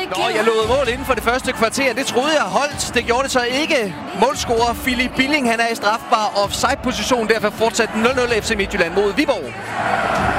Nå, jeg lovede mål inden for det første kvarter. Det troede jeg holdt. Det gjorde det så ikke. Målscorer Philip Billing, han er i strafbar offside-position. Derfor fortsat 0-0 FC Midtjylland mod Viborg.